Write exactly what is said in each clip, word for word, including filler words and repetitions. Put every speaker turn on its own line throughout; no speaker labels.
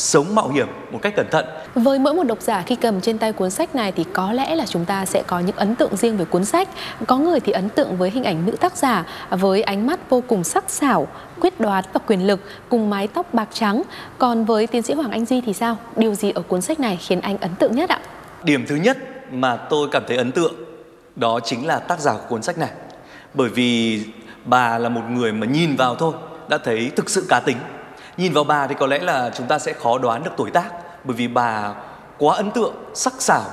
sống mạo hiểm một cách cẩn thận.
Với mỗi một độc giả khi cầm trên tay cuốn sách này thì có lẽ là chúng ta sẽ có những ấn tượng riêng về cuốn sách. Có người thì ấn tượng với hình ảnh nữ tác giả với ánh mắt vô cùng sắc sảo, quyết đoán và quyền lực cùng mái tóc bạc trắng. Còn với tiến sĩ Hoàng Anh Duy thì sao? Điều gì ở cuốn sách này khiến anh ấn tượng nhất ạ?
Điểm thứ nhất mà tôi cảm thấy ấn tượng đó chính là tác giả của cuốn sách này. Bởi vì bà là một người mà nhìn vào thôi đã thấy thực sự cá tính. Nhìn vào bà thì có lẽ là chúng ta sẽ khó đoán được tuổi tác, bởi vì bà quá ấn tượng, sắc sảo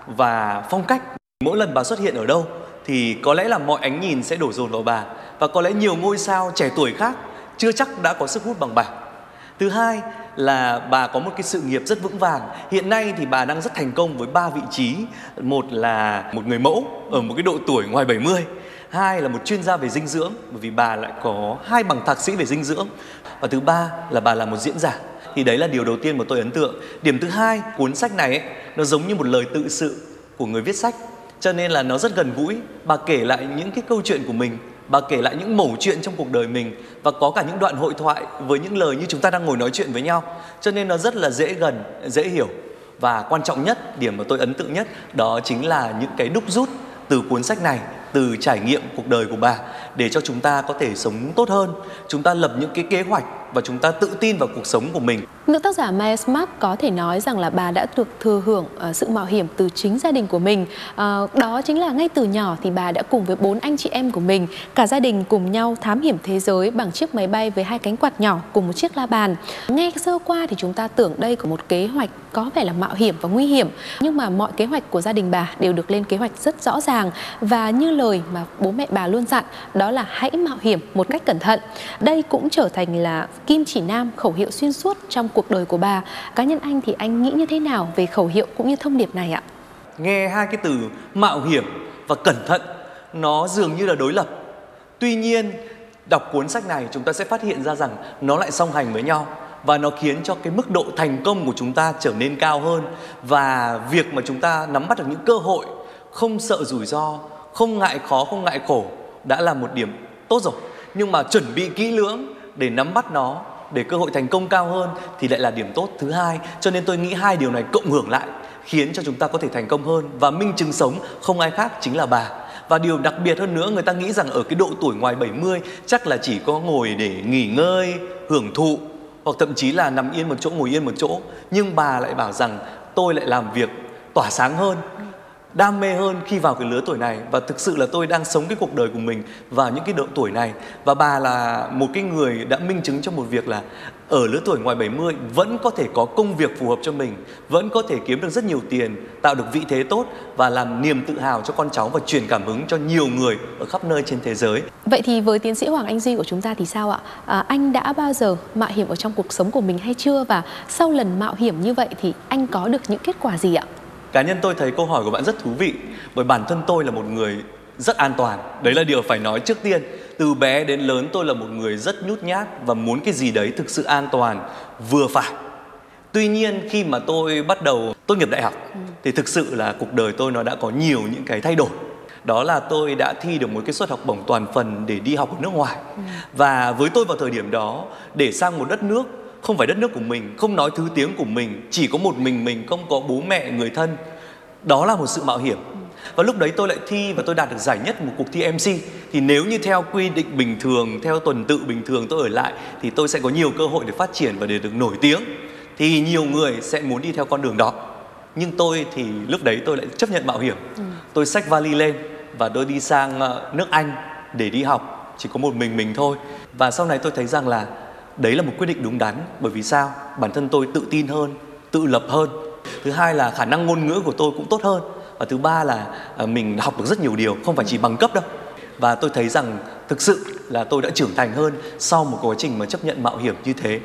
và phong cách. Mỗi lần bà xuất hiện ở đâu thì có lẽ là mọi ánh nhìn sẽ đổ dồn vào bà. Và có lẽ nhiều ngôi sao trẻ tuổi khác chưa chắc đã có sức hút bằng bà. Thứ hai là bà có một cái sự nghiệp rất vững vàng. Hiện nay thì bà đang rất thành công với ba vị trí. Một là một người mẫu ở một cái độ tuổi ngoài bảy mươi. Hai là một chuyên gia về dinh dưỡng, bởi vì bà lại có hai bằng thạc sĩ về dinh dưỡng. Và thứ ba là bà là một diễn giả. Thì đấy là điều đầu tiên mà tôi ấn tượng. Điểm thứ hai, cuốn sách này ấy, nó giống như một lời tự sự của người viết sách, cho nên là nó rất gần gũi. Bà kể lại những cái câu chuyện của mình, bà kể lại những mẩu chuyện trong cuộc đời mình, và có cả những đoạn hội thoại với những lời như chúng ta đang ngồi nói chuyện với nhau. Cho nên nó rất là dễ gần, dễ hiểu. Và quan trọng nhất, điểm mà tôi ấn tượng nhất đó chính là những cái đúc rút từ cuốn sách này, từ trải nghiệm cuộc đời của bà, để cho chúng ta có thể sống tốt hơn. Chúng ta lập những cái kế hoạch và chúng ta tự tin vào cuộc sống của mình.
Nữ tác giả Maya Smart có thể nói rằng là bà đã được thừa hưởng uh, sự mạo hiểm từ chính gia đình của mình. Uh, đó chính là ngay từ nhỏ thì bà đã cùng với bốn anh chị em của mình, cả gia đình cùng nhau thám hiểm thế giới bằng chiếc máy bay với hai cánh quạt nhỏ cùng một chiếc la bàn. Nghe sơ qua thì chúng ta tưởng đây có một kế hoạch có vẻ là mạo hiểm và nguy hiểm, nhưng mà mọi kế hoạch của gia đình bà đều được lên kế hoạch rất rõ ràng, và như lời mà bố mẹ bà luôn dặn, đó là hãy mạo hiểm một cách cẩn thận. Đây cũng trở thành là kim chỉ nam, khẩu hiệu xuyên suốt trong cuộc đời của bà. Cá nhân anh thì anh nghĩ như thế nào về khẩu hiệu cũng như thông điệp này ạ?
Nghe hai cái từ mạo hiểm và cẩn thận nó dường như là đối lập. Tuy nhiên, đọc cuốn sách này chúng ta sẽ phát hiện ra rằng nó lại song hành với nhau, và nó khiến cho cái mức độ thành công của chúng ta trở nên cao hơn. Và việc mà chúng ta nắm bắt được những cơ hội, không sợ rủi ro, không ngại khó, không ngại khổ đã là một điểm tốt rồi. Nhưng mà chuẩn bị kỹ lưỡng để nắm bắt nó, để cơ hội thành công cao hơn thì lại là điểm tốt thứ hai. Cho nên tôi nghĩ hai điều này cộng hưởng lại khiến cho chúng ta có thể thành công hơn. Và minh chứng sống không ai khác chính là bà. Và điều đặc biệt hơn nữa, người ta nghĩ rằng ở cái độ tuổi ngoài bảy mươi chắc là chỉ có ngồi để nghỉ ngơi, hưởng thụ, hoặc thậm chí là nằm yên một chỗ, ngồi yên một chỗ. Nhưng bà lại bảo rằng tôi lại làm việc tỏa sáng hơn, đam mê hơn khi vào cái lứa tuổi này. Và thực sự là tôi đang sống cái cuộc đời của mình vào những cái độ tuổi này. Và bà là một cái người đã minh chứng cho một việc là ở lứa tuổi ngoài bảy mươi vẫn có thể có công việc phù hợp cho mình, vẫn có thể kiếm được rất nhiều tiền, tạo được vị thế tốt và làm niềm tự hào cho con cháu và truyền cảm hứng cho nhiều người ở khắp nơi trên thế giới.
Vậy thì với tiến sĩ Hoàng Anh Duy của chúng ta thì sao ạ? À, anh đã bao giờ mạo hiểm ở trong cuộc sống của mình hay chưa? Và sau lần mạo hiểm như vậy thì anh có được những kết quả gì ạ?
Cá nhân tôi thấy câu hỏi của bạn rất thú vị, bởi bản thân tôi là một người rất an toàn. Đấy là điều phải nói trước tiên. Từ bé đến lớn tôi là một người rất nhút nhát và muốn cái gì đấy thực sự an toàn, vừa phải. Tuy nhiên khi mà tôi bắt đầu tốt nghiệp đại học ừ. thì thực sự là cuộc đời tôi nó đã có nhiều những cái thay đổi. Đó là tôi đã thi được một cái suất học bổng toàn phần để đi học ở nước ngoài. ừ. Và với tôi vào thời điểm đó, để sang một đất nước không phải đất nước của mình, không nói thứ tiếng của mình, chỉ có một mình mình, không có bố mẹ, người thân, đó là một sự mạo hiểm. Và lúc đấy tôi lại thi và tôi đạt được giải nhất một cuộc thi em xê. Thì nếu như theo quy định bình thường, theo tuần tự bình thường tôi ở lại thì tôi sẽ có nhiều cơ hội để phát triển và để được nổi tiếng. Thì nhiều người sẽ muốn đi theo con đường đó. Nhưng tôi thì lúc đấy tôi lại chấp nhận mạo hiểm. ừ. Tôi xách vali lên và tôi đi sang nước Anh để đi học, chỉ có một mình mình thôi. Và sau này tôi thấy rằng là đấy là một quyết định đúng đắn. Bởi vì sao? Bản thân tôi tự tin hơn, tự lập hơn. Thứ hai là khả năng ngôn ngữ của tôi cũng tốt hơn. Và thứ ba là mình học được rất nhiều điều, không phải chỉ bằng cấp đâu. Và tôi thấy rằng thực sự là tôi đã trưởng thành hơn sau một quá trình mà chấp nhận mạo hiểm như thế.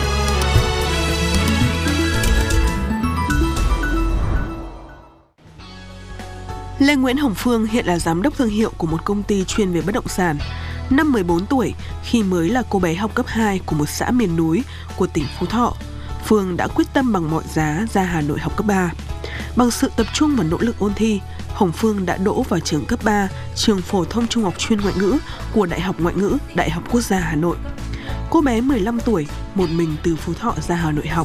Lê Nguyễn Hồng Phương hiện là giám đốc thương hiệu của một công ty chuyên về bất động sản. Năm mười bốn tuổi, khi mới là cô bé học cấp hai của một xã miền núi của tỉnh Phú Thọ, Phương đã quyết tâm bằng mọi giá ra Hà Nội học cấp ba. Bằng sự tập trung và nỗ lực ôn thi, Hồng Phương đã đỗ vào trường cấp ba, trường phổ thông trung học chuyên ngoại ngữ của Đại học Ngoại ngữ, Đại học Quốc gia Hà Nội. Cô bé mười lăm tuổi, một mình từ Phú Thọ ra Hà Nội học.